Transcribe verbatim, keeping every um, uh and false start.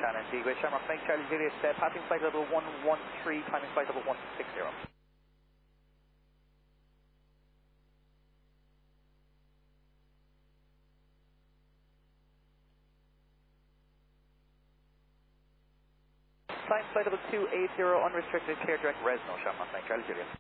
Shannon, Seaway, Shamrock Mike Charlie Juliet, uh, passing flight level one one three, climbing flight level one six zero. Climb flight level two eight zero, unrestricted, clear direct Resno, Shamrock Mike Charlie Juliet.